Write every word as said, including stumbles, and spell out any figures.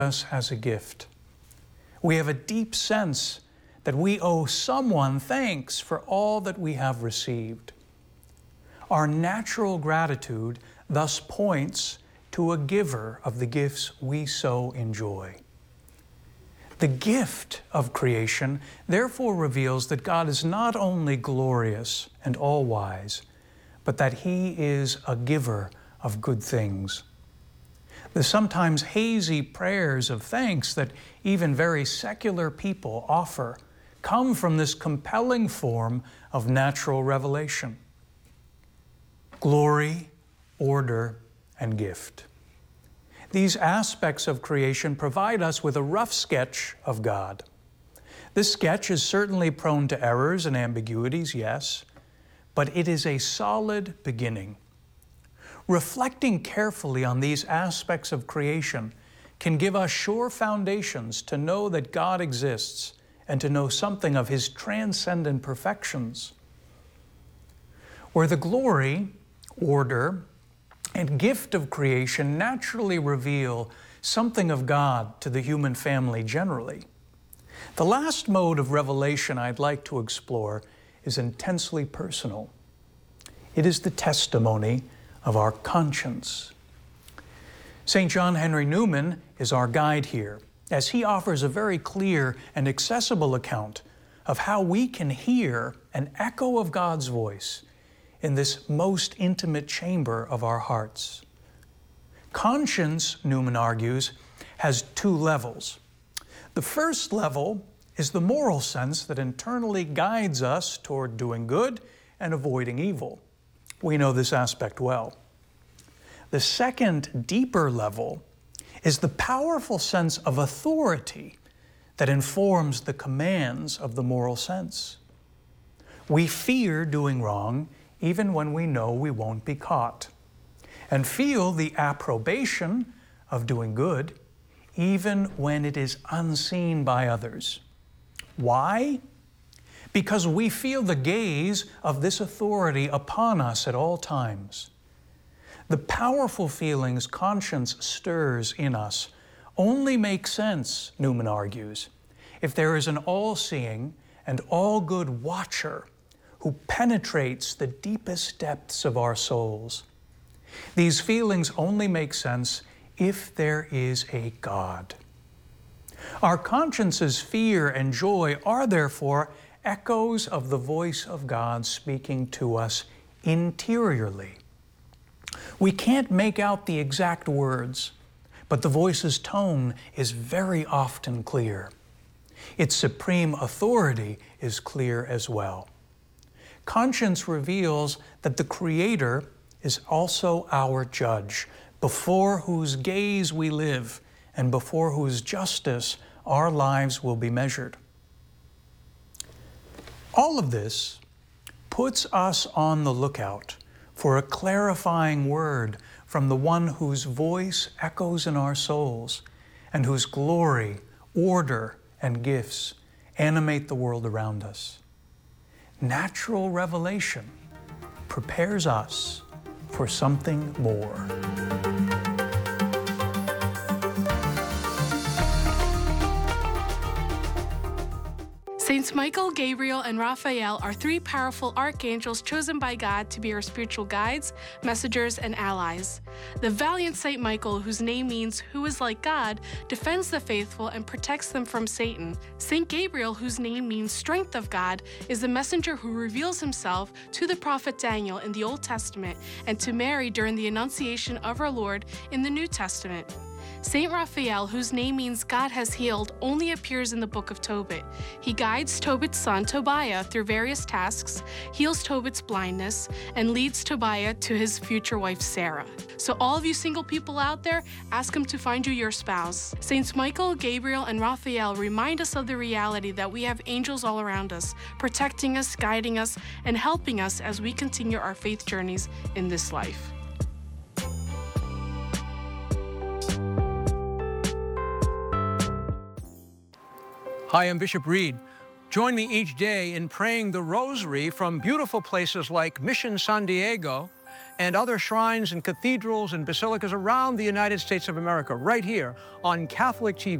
us as a gift. We have a deep sense that we owe someone thanks for all that we have received. Our natural gratitude thus points to a giver of the gifts we so enjoy. The gift of creation therefore reveals that God is not only glorious and all-wise, but that He is a giver of good things. The sometimes hazy prayers of thanks that even very secular people offer come from this compelling form of natural revelation. Glory, order, and gift. These aspects of creation provide us with a rough sketch of God. This sketch is certainly prone to errors and ambiguities, yes, but it is a solid beginning. Reflecting carefully on these aspects of creation can give us sure foundations to know that God exists and to know something of His transcendent perfections. Where the glory, order, and gift of creation naturally reveal something of God to the human family generally, the last mode of revelation I'd like to explore is intensely personal. It is the testimony of our conscience. Saint John Henry Newman is our guide here, as he offers a very clear and accessible account of how we can hear an echo of God's voice in this most intimate chamber of our hearts. Conscience, Newman argues, has two levels. The first level is the moral sense that internally guides us toward doing good and avoiding evil. We know this aspect well. The second, deeper level is the powerful sense of authority that informs the commands of the moral sense. We fear doing wrong even when we know we won't be caught, and feel the approbation of doing good even when it is unseen by others. Why? Because we feel the gaze of this authority upon us at all times. The powerful feelings conscience stirs in us only make sense, Newman argues, if there is an all-seeing and all-good watcher who penetrates the deepest depths of our souls. These feelings only make sense if there is a God. Our conscience's fear and joy are therefore echoes of the voice of God speaking to us interiorly. We can't make out the exact words, but the voice's tone is very often clear. Its supreme authority is clear as well. Conscience reveals that the Creator is also our judge, before whose gaze we live and before whose justice our lives will be measured. All of this puts us on the lookout for a clarifying word from the one whose voice echoes in our souls and whose glory, order, and gifts animate the world around us. Natural revelation prepares us for something more. Saints Michael, Gabriel, and Raphael are three powerful archangels chosen by God to be our spiritual guides, messengers, and allies. The valiant Saint Michael, whose name means "who is like God," defends the faithful and protects them from Satan. Saint Gabriel, whose name means "strength of God," is the messenger who reveals himself to the prophet Daniel in the Old Testament and to Mary during the Annunciation of our Lord in the New Testament. Saint Raphael, whose name means "God has healed," only appears in the book of Tobit. He guides Tobit's son Tobiah through various tasks, heals Tobit's blindness, and leads Tobiah to his future wife Sarah. So all of you single people out there, ask him to find you your spouse. Saints Michael, Gabriel, and Raphael remind us of the reality that we have angels all around us, protecting us, guiding us, and helping us as we continue our faith journeys in this life. Hi, I'm Bishop Reed. Join me each day in praying the Rosary from beautiful places like Mission San Diego and other shrines and cathedrals and basilicas around the United States of America, right here on Catholic T V.